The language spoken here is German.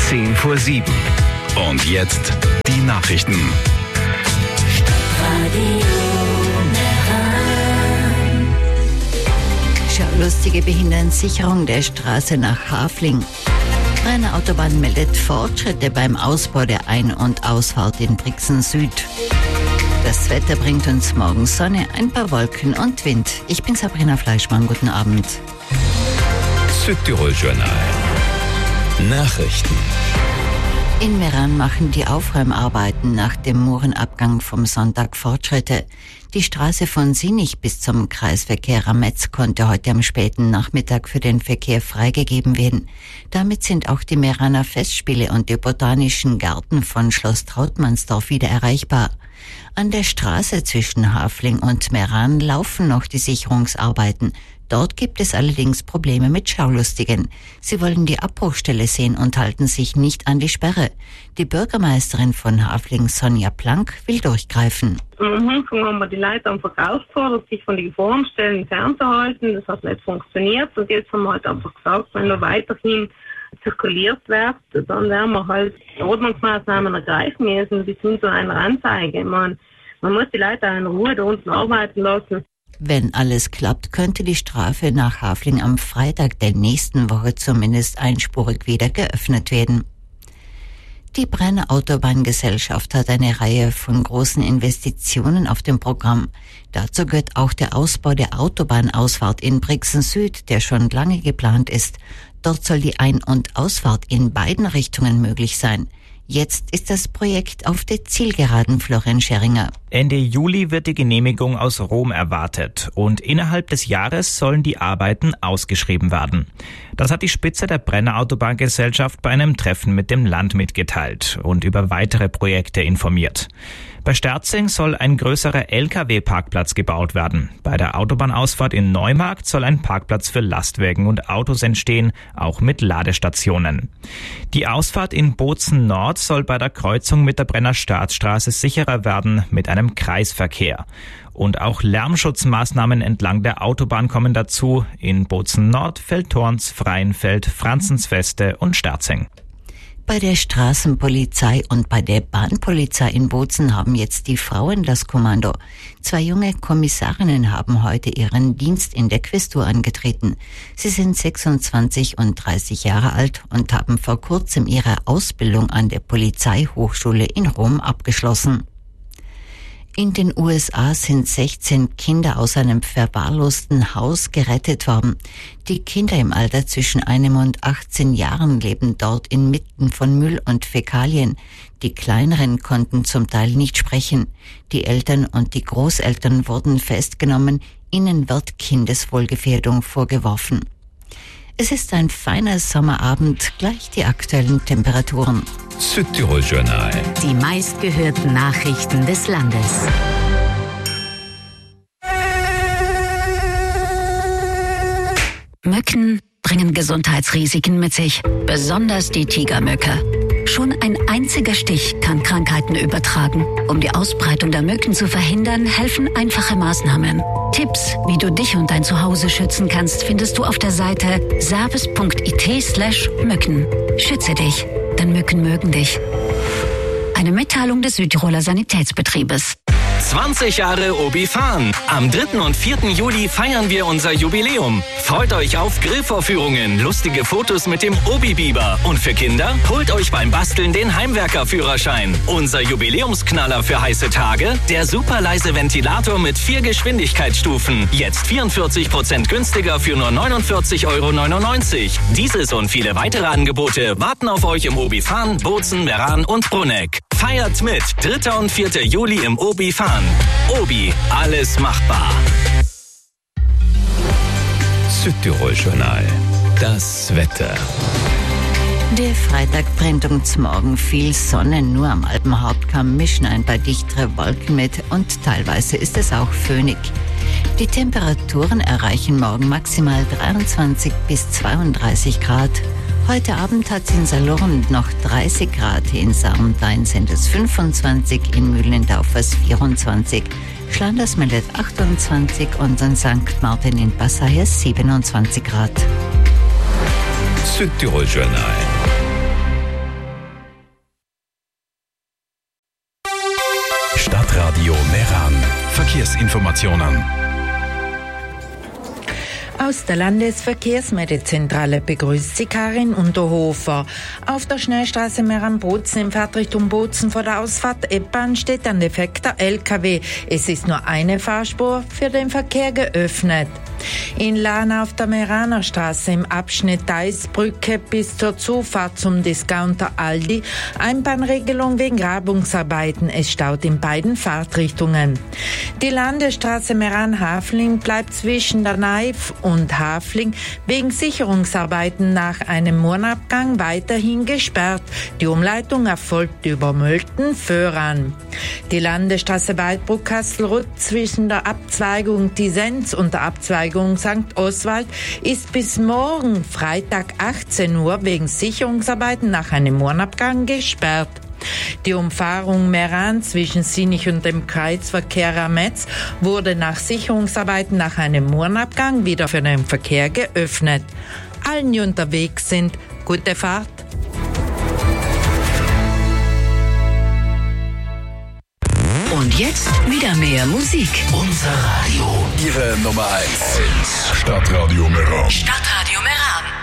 7:10. Und jetzt die Nachrichten. Schaulustige behindern Sicherung der Straße nach Hafling. Brenner Autobahn meldet Fortschritte beim Ausbau der Ein- und Ausfahrt in Brixen Süd. Das Wetter bringt uns morgen Sonne, ein paar Wolken und Wind. Ich bin Sabrina Fleischmann, guten Abend. Südtirol Journal. Nachrichten. In Meran machen die Aufräumarbeiten nach dem Murenabgang vom Sonntag Fortschritte. Die Straße von Sinich bis zum Kreisverkehr Rametz konnte heute am späten Nachmittag für den Verkehr freigegeben werden. Damit sind auch die Meraner Festspiele und die botanischen Gärten von Schloss Trautmannsdorf wieder erreichbar. An der Straße zwischen Hafling und Meran laufen noch die Sicherungsarbeiten. Dort gibt es allerdings Probleme mit Schaulustigen. Sie wollen die Abbruchstelle sehen und halten sich nicht an die Sperre. Die Bürgermeisterin von Hafling, Sonja Plank, will durchgreifen. Am Anfang haben wir die Leute einfach aufgefordert, sich von den Gefahrenstellen fernzuhalten. Das hat nicht funktioniert. Und jetzt haben wir halt einfach gesagt, wenn noch weiterhin zirkuliert wird, dann werden wir halt Ordnungsmaßnahmen ergreifen müssen bis hin zu einer Anzeige. Man muss die Leute auch in Ruhe da unten arbeiten lassen. Wenn alles klappt, könnte die Straße nach Hafling am Freitag der nächsten Woche zumindest einspurig wieder geöffnet werden. Die Brenner Autobahngesellschaft hat eine Reihe von großen Investitionen auf dem Programm. Dazu gehört auch der Ausbau der Autobahnausfahrt in Brixen Süd, der schon lange geplant ist. Dort soll die Ein- und Ausfahrt in beiden Richtungen möglich sein. Jetzt ist das Projekt auf der Zielgeraden, Florian Scheringer. Ende Juli wird die Genehmigung aus Rom erwartet und innerhalb des Jahres sollen die Arbeiten ausgeschrieben werden. Das hat die Spitze der Brenner Autobahngesellschaft bei einem Treffen mit dem Land mitgeteilt und über weitere Projekte informiert. Bei Sterzing soll ein größerer Lkw-Parkplatz gebaut werden. Bei der Autobahnausfahrt in Neumarkt soll ein Parkplatz für Lastwagen und Autos entstehen, auch mit Ladestationen. Die Ausfahrt in Bozen Nord soll bei der Kreuzung mit der Brenner Staatsstraße sicherer werden mit einem Kreisverkehr. Und auch Lärmschutzmaßnahmen entlang der Autobahn kommen dazu in Bozen Nord, Feldtorns, Freienfeld, Franzensfeste und Sterzing. Bei der Straßenpolizei und bei der Bahnpolizei in Bozen haben jetzt die Frauen das Kommando. 2 junge Kommissarinnen haben heute ihren Dienst in der Quästur angetreten. Sie sind 26 und 30 Jahre alt und haben vor kurzem ihre Ausbildung an der Polizeihochschule in Rom abgeschlossen. In den USA sind 16 Kinder aus einem verwahrlosten Haus gerettet worden. Die Kinder im Alter zwischen 1 und 18 Jahren leben dort inmitten von Müll und Fäkalien. Die Kleineren konnten zum Teil nicht sprechen. Die Eltern und die Großeltern wurden festgenommen. Ihnen wird Kindeswohlgefährdung vorgeworfen. Es ist ein feiner Sommerabend, gleich die aktuellen Temperaturen. Südtirol Journal. Die meistgehörten Nachrichten des Landes. Mücken bringen Gesundheitsrisiken mit sich, besonders die Tigermücke. Schon ein einziger Stich kann Krankheiten übertragen. Um die Ausbreitung der Mücken zu verhindern, helfen einfache Maßnahmen. Tipps, wie du dich und dein Zuhause schützen kannst, findest du auf der Seite service.it/Mücken. Schütze dich, denn Mücken mögen dich. Eine Mitteilung des Südtiroler Sanitätsbetriebes. 20 Jahre Obi-Fan. Am 3. und 4. Juli feiern wir unser Jubiläum. Freut euch auf Grillvorführungen, lustige Fotos mit dem Obi-Biber. Und für Kinder, holt euch beim Basteln den Heimwerkerführerschein. Unser Jubiläumsknaller für heiße Tage, der super leise Ventilator mit 4 Geschwindigkeitsstufen. Jetzt 44% günstiger für nur 49,99 €. Dieses und viele weitere Angebote warten auf euch im Obi-Fan, Bozen, Meran und Bruneck. Feiert mit 3. und 4. Juli im Obi-Fan. Obi, alles machbar. Südtirol Journal. Das Wetter. Der Freitag bringt uns morgen viel Sonne, nur am Alpenhauptkamm mischen ein paar dichtere Wolken mit und teilweise ist es auch föhnig. Die Temperaturen erreichen morgen maximal 23 bis 32 Grad. Heute Abend hat es in Salurn noch 30 Grad, in Sarntein sind es 25, in Mühlendaufers 24, Schlanders meldet 28 und in St. Martin in Passayas 27 Grad. Südtirol Journal. Verkehrsinformationen. Aus der Landesverkehrsmeldezentrale begrüßt sie Karin Unterhofer. Auf der Schnellstraße Meran-Bozen in Fahrtrichtung Bozen vor der Ausfahrt Eppern steht ein defekter LKW. Es ist nur eine Fahrspur für den Verkehr geöffnet. In Lahn auf der Meraner Straße im Abschnitt Deisbrücke bis zur Zufahrt zum Discounter Aldi Einbahnregelung wegen Grabungsarbeiten. Es staut in beiden Fahrtrichtungen. Die Landesstraße Meran-Hafling bleibt zwischen der Naif und Hafling wegen Sicherungsarbeiten nach einem Murnabgang weiterhin gesperrt. Die Umleitung erfolgt über Mölten-Föhran. Die Landesstraße Waldbruck-Kastelruth zwischen der Abzweigung Tisenz und der Abzweigung St. Oswald ist bis morgen Freitag 18 Uhr wegen Sicherungsarbeiten nach einem Murnabgang gesperrt. Die Umfahrung Meran zwischen Sinich und dem Kreisverkehr Rametz wurde nach Sicherungsarbeiten nach einem Murnabgang wieder für den Verkehr geöffnet. Allen, die unterwegs sind, gute Fahrt. Und jetzt wieder mehr Musik. Unser Radio. Ihre Nummer 1. Stadtradio Meran. Stadtradio Meran.